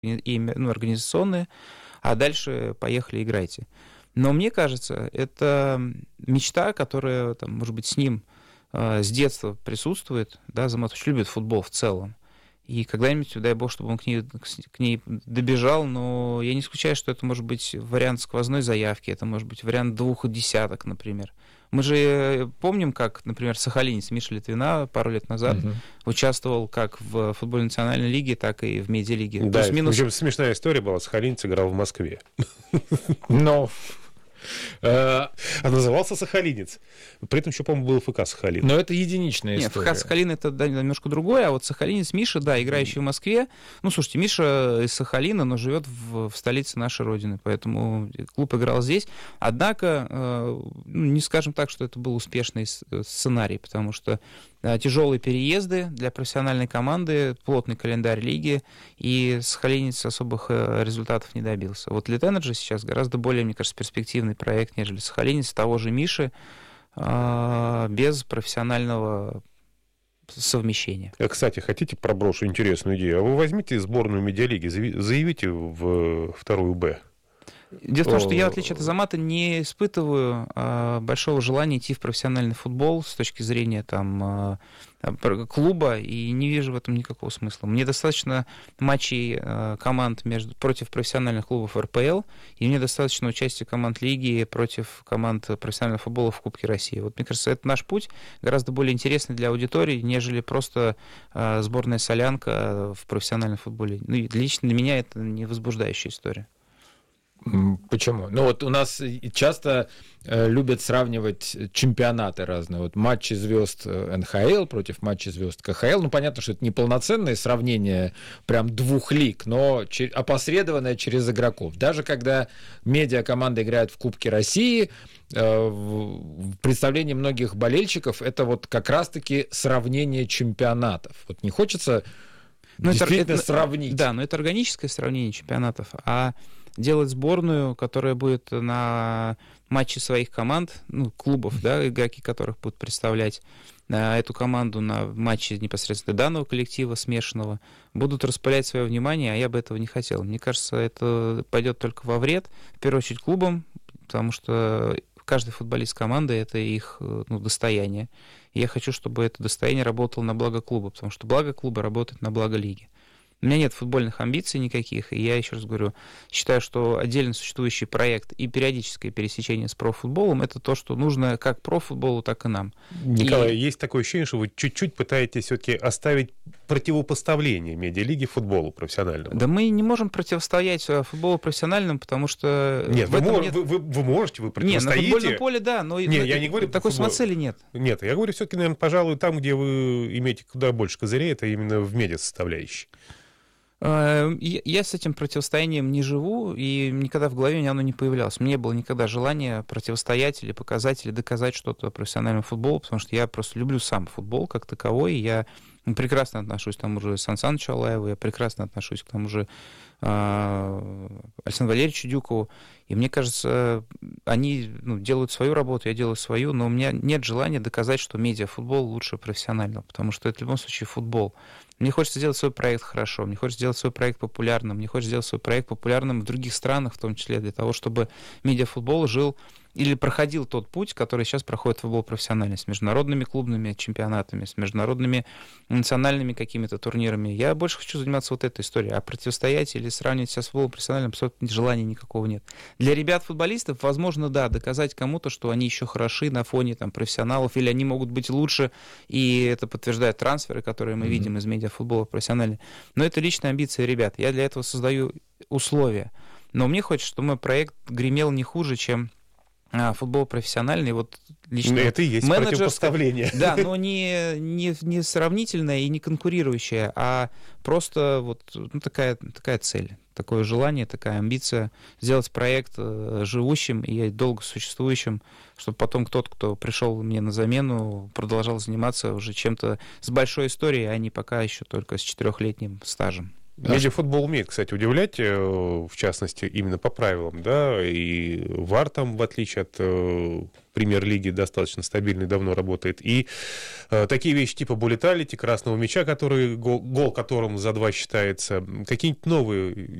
организационные, а дальше поехали, играйте. Но мне кажется, это мечта, которая, там, может быть, с ним с детства присутствует, да, Заматович любит футбол в целом. И когда-нибудь, дай бог, чтобы он к ней добежал, но я не исключаю, что это может быть вариант сквозной заявки, это может быть вариант 2 десяток, например. Мы же помним, как, например, сахалинец Миша Литвина пару лет назад участвовал как в футбольной национальной лиге, так и в медиалиге. Да, причем смешная история была, сахалинец играл в Москве. Но... А назывался Сахалинец. При этом еще, по-моему, был ФК Сахалин. Но это единичная история. Нет, ФК Сахалин это немножко другое, а вот Сахалинец Миша, да, играющий в Москве. Ну, слушайте, Миша из Сахалина, но живет в столице нашей Родины, поэтому клуб играл здесь. Однако, не скажем так, что это был успешный сценарий, потому что тяжелые переезды для профессиональной команды, плотный календарь лиги, и Сахалинец особых результатов не добился. Вот Elite Energy сейчас гораздо более, мне кажется, перспективный проект, нежели Сахалинец того же Миши, без профессионального совмещения. Кстати, хотите, проброшу интересную идею? А вы возьмите сборную медиалиги, заявите в вторую Б. Дело в том, что я, в отличие от Азамата, не испытываю большого желания идти в профессиональный футбол с точки зрения там, клуба, и не вижу в этом никакого смысла. Мне достаточно матчей команд против профессиональных клубов РПЛ, и мне достаточно участия команд лиги против команд профессионального футбола в Кубке России. Вот, мне кажется, это наш путь гораздо более интересный для аудитории, нежели просто сборная солянка в профессиональном футболе. Ну, лично для меня это не возбуждающая история. Почему? Ну вот у нас часто любят сравнивать чемпионаты разные. Вот матчи звезд НХЛ против матчей звезд КХЛ. Ну понятно, что это не полноценное сравнение прям двух лиг, но опосредованное через игроков. Даже когда медиакоманда играет в Кубке России, в представлении многих болельщиков это вот как раз-таки сравнение чемпионатов. Вот не хочется действительно сравнить. Да, но это органическое сравнение чемпионатов, а делать сборную, которая будет на матче своих команд, ну, клубов, да, игроки которых будут представлять эту команду на матче непосредственно данного коллектива смешанного, будут распылять свое внимание, а я бы этого не хотел. Мне кажется, это пойдет только во вред, в первую очередь, клубам, потому что каждый футболист команды — это их достояние. И я хочу, чтобы это достояние работало на благо клуба, потому что благо клуба работает на благо лиги. У меня нет футбольных амбиций никаких, и я, еще раз говорю, считаю, что отдельно существующий проект и периодическое пересечение с профутболом — это то, что нужно как профутболу, так и нам. Николай, есть такое ощущение, что вы чуть-чуть пытаетесь все-таки оставить противопоставление медиалиги футболу профессиональному. Да мы не можем противостоять футболу профессиональному, потому что... Нет, вы можете, вы противостоите. Нет, на футбольном поле, да, но я не говорю, такой самоцели нет. Нет, я говорю все-таки, наверное, пожалуй, там, где вы имеете куда больше козырей, это именно в медиа-составляющей. Я с этим противостоянием не живу, и никогда в голове оно не появлялось. Мне не было никогда желания противостоять или показать, или доказать что-то профессиональному футболу, потому что я просто люблю сам футбол как таковой, и я прекрасно отношусь к тому же Сан Санычу Алаеву, я прекрасно отношусь к тому же Александру Валерьевичу Дюкову, и мне кажется, они делают свою работу, я делаю свою, но у меня нет желания доказать, что медиафутбол лучше профессионального, потому что это в любом случае футбол. Мне хочется сделать свой проект хорошо, мне хочется сделать свой проект популярным, мне хочется сделать свой проект популярным в других странах, в том числе для того, чтобы медиафутбол жил или проходил тот путь, который сейчас проходит футбол профессиональный, с международными клубными чемпионатами, с международными национальными какими-то турнирами. Я больше хочу заниматься вот этой историей, а противостоять или сравнивать себя с футболом профессиональным абсолютно желания никакого нет. Для ребят-футболистов, возможно, да, доказать кому-то, что они еще хороши на фоне там, профессионалов, или они могут быть лучше, и это подтверждают трансферы, которые мы видим из медиафутбола профессионального. Но это личная амбиция ребят. Я для этого создаю условия. Но мне хочется, чтобы мой проект гремел не хуже, чем футбол профессиональный, вот лично это и есть противопоставление. Да, но не сравнительное и не конкурирующее, а просто вот такая цель, такое желание, такая амбиция сделать проект живущим и долго существующим, чтобы потом кто-то, кто пришел мне на замену, продолжал заниматься уже чем-то с большой историей, а не пока еще только с 4-летним стажем. Медиафутбол умеет, кстати, удивлять, в частности, именно по правилам, да, и ВАР там, в отличие от премьер-лиги, достаточно стабильный, давно работает, и такие вещи типа буллеталити, красного мяча, который, гол которым за 2 считается, какие-нибудь новые